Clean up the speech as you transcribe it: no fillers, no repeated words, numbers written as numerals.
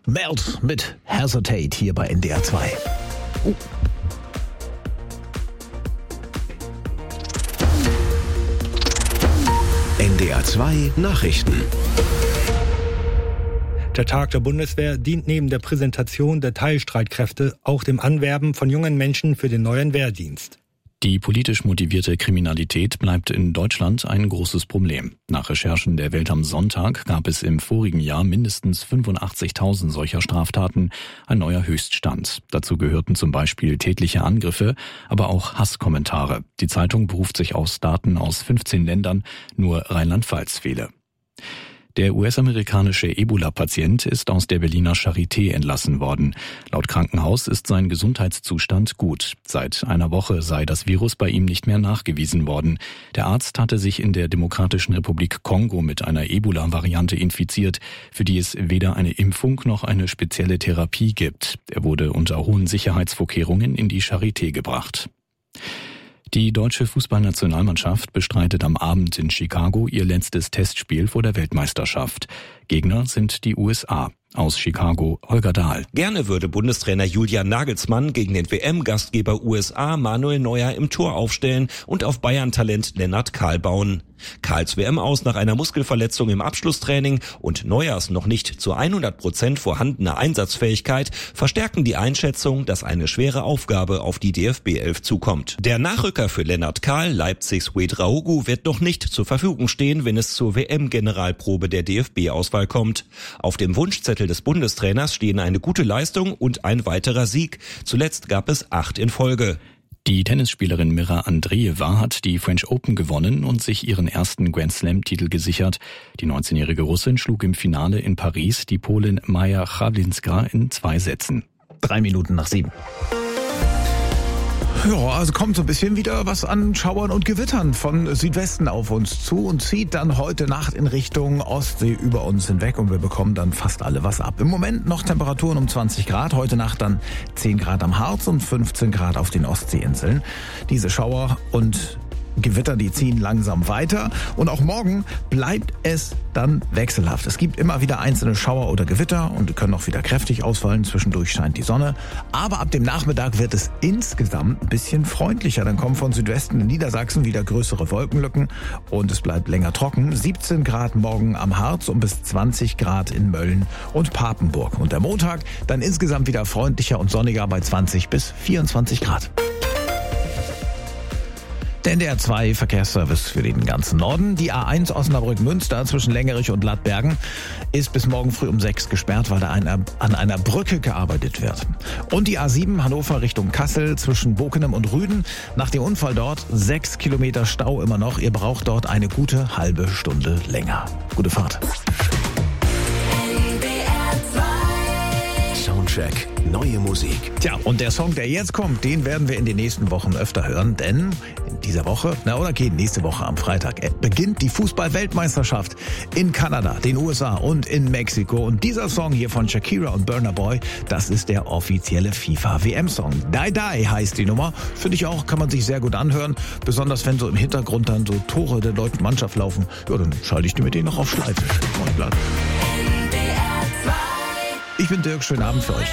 Melt mit Hesitate hier bei NDR 2. NDR 2 Nachrichten. Der Tag der Bundeswehr dient neben der Präsentation der Teilstreitkräfte auch dem Anwerben von jungen Menschen für den neuen Wehrdienst. Die politisch motivierte Kriminalität bleibt in Deutschland ein großes Problem. Nach Recherchen der Welt am Sonntag gab es im vorigen Jahr mindestens 85.000 solcher Straftaten, ein neuer Höchststand. Dazu gehörten zum Beispiel tätliche Angriffe, aber auch Hasskommentare. Die Zeitung beruft sich auf Daten aus 15 Ländern, nur Rheinland-Pfalz fehle. Der US-amerikanische Ebola-Patient ist aus der Berliner Charité entlassen worden. Laut Krankenhaus ist sein Gesundheitszustand gut. Seit einer Woche sei das Virus bei ihm nicht mehr nachgewiesen worden. Der Arzt hatte sich in der Demokratischen Republik Kongo mit einer Ebola-Variante infiziert, für die es weder eine Impfung noch eine spezielle Therapie gibt. Er wurde unter hohen Sicherheitsvorkehrungen in die Charité gebracht. Die deutsche Fußballnationalmannschaft bestreitet am Abend in Chicago ihr letztes Testspiel vor der Weltmeisterschaft. Gegner sind die USA. Aus Chicago, Holger Dahl. Gerne würde Bundestrainer Julian Nagelsmann gegen den WM-Gastgeber USA Manuel Neuer im Tor aufstellen und auf Bayern-Talent Lennart Kahl bauen. Kahls WM aus nach einer Muskelverletzung im Abschlusstraining und Neuers noch nicht zu 100% vorhandene Einsatzfähigkeit verstärken die Einschätzung, dass eine schwere Aufgabe auf die DFB-11 zukommt. Der Nachrücker für Lennart Kahl, Leipzigs Ouedraogo, wird noch nicht zur Verfügung stehen, wenn es zur WM-Generalprobe der DFB-Auswahl kommt. Auf dem Wunschzettel des Bundestrainers stehen eine gute Leistung und ein weiterer Sieg. Zuletzt gab es 8 in Folge. Die Tennisspielerin Mira Andreeva hat die French Open gewonnen und sich ihren ersten Grand Slam-Titel gesichert. Die 19-jährige Russin schlug im Finale in Paris die Polin Maja Chawlinska in 2 Sätzen. 7:03. Ja, also kommt so ein bisschen wieder was an Schauern und Gewittern von Südwesten auf uns zu und zieht dann heute Nacht in Richtung Ostsee über uns hinweg und wir bekommen dann fast alle was ab. Im Moment noch Temperaturen um 20 Grad, heute Nacht dann 10 Grad am Harz und 15 Grad auf den Ostseeinseln. Diese Schauer und Gewitter, die ziehen langsam weiter und auch morgen bleibt es dann wechselhaft. Es gibt immer wieder einzelne Schauer oder Gewitter und die können auch wieder kräftig ausfallen. Zwischendurch scheint die Sonne. Aber ab dem Nachmittag wird es insgesamt ein bisschen freundlicher. Dann kommen von Südwesten in Niedersachsen wieder größere Wolkenlücken und es bleibt länger trocken. 17 Grad morgen am Harz und bis 20 Grad in Mölln und Papenburg. Und der Montag dann insgesamt wieder freundlicher und sonniger bei 20 bis 24 Grad. Der NDR 2 Verkehrsservice für den ganzen Norden. Die A1 Osnabrück-Münster zwischen Längerich und Lattbergen ist bis morgen früh um 6 gesperrt, weil da an einer Brücke gearbeitet wird. Und die A7 Hannover Richtung Kassel zwischen Bokenem und Rüden. Nach dem Unfall dort 6 Kilometer Stau immer noch. Ihr braucht dort eine gute halbe Stunde länger. Gute Fahrt. Soundcheck. Neue Musik. Tja, und der Song, der jetzt kommt, den werden wir in den nächsten Wochen öfter hören, denn in dieser Woche, nächste Woche am Freitag, beginnt die Fußball-Weltmeisterschaft in Kanada, den USA und in Mexiko. Und dieser Song hier von Shakira und Burna Boy, das ist der offizielle FIFA-WM-Song. Die Die heißt die Nummer. Finde ich auch, kann man sich sehr gut anhören. Besonders wenn so im Hintergrund dann so Tore der deutschen Mannschaft laufen. Ja, dann schalte ich die mit denen noch auf Schleife. Ich bin Dirk, schönen Abend für euch.